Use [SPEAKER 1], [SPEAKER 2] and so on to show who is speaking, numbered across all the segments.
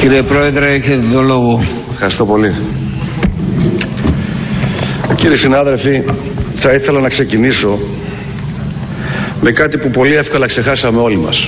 [SPEAKER 1] Κύριε Πρόεδρε, έχετε το λόγο.
[SPEAKER 2] Ευχαριστώ πολύ. Κύριοι συνάδελφοι, θα ήθελα να ξεκινήσω με κάτι που πολύ εύκολα ξεχάσαμε όλοι μας.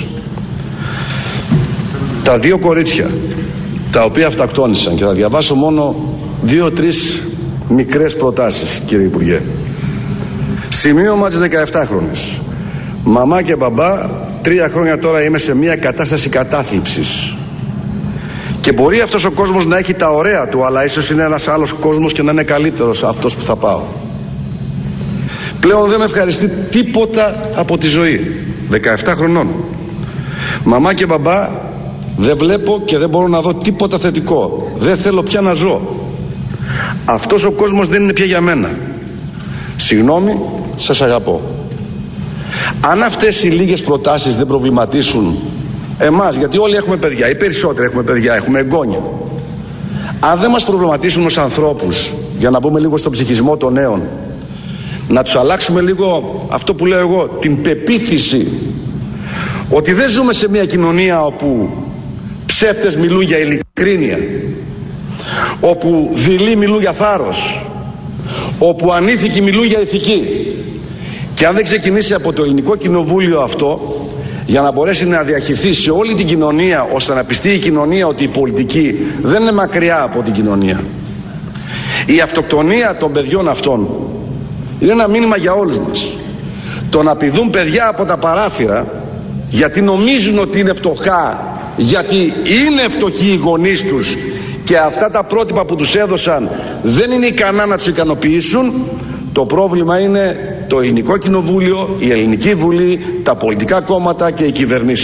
[SPEAKER 2] Τα δύο κορίτσια τα οποία αυτοκτόνησαν, και θα διαβάσω μόνο 2-3 μικρές προτάσεις, κύριε Υπουργέ. Σημείωμα της 17χρονης. Μαμά και μπαμπά, 3 χρόνια τώρα είμαι σε μια κατάσταση κατάθλιψης. Και μπορεί αυτός ο κόσμος να έχει τα ωραία του, αλλά ίσως είναι ένας άλλος κόσμος και να είναι καλύτερος αυτός που θα πάω. Πλέον δεν με ευχαριστεί τίποτα από τη ζωή. 17 χρονών. Μαμά και μπαμπά, δεν βλέπω και δεν μπορώ να δω τίποτα θετικό. Δεν θέλω πια να ζω. Αυτός ο κόσμος δεν είναι πια για μένα. Συγγνώμη, σας αγαπώ. Αν αυτές οι λίγες προτάσεις δεν προβληματίσουν εμάς, γιατί όλοι έχουμε παιδιά, οι περισσότεροι έχουμε παιδιά, έχουμε εγγόνια, αν δεν μας προβληματίσουν ως ανθρώπους, για να μπούμε λίγο στον ψυχισμό των νέων, να τους αλλάξουμε λίγο αυτό που λέω εγώ, την πεποίθηση ότι δεν ζούμε σε μια κοινωνία όπου ψεύτες μιλούν για ειλικρίνεια, όπου δειλοί μιλούν για θάρρος, όπου ανήθικοι μιλούν για ηθική. Και αν δεν ξεκινήσει από το Ελληνικό Κοινοβούλιο αυτό, για να μπορέσει να διαχυθεί σε όλη την κοινωνία, ώστε να πιστεί η κοινωνία ότι η πολιτική δεν είναι μακριά από την κοινωνία, η αυτοκτονία των παιδιών αυτών είναι ένα μήνυμα για όλους μας. Το να πηδούν παιδιά από τα παράθυρα γιατί νομίζουν ότι είναι φτωχά, γιατί είναι φτωχοί οι γονείς τους και αυτά τα πρότυπα που τους έδωσαν δεν είναι ικανά να τους ικανοποιήσουν, το πρόβλημα είναι το Ελληνικό Κοινοβούλιο, η Ελληνική Βουλή, τα πολιτικά κόμματα και οι κυβερνήσεις.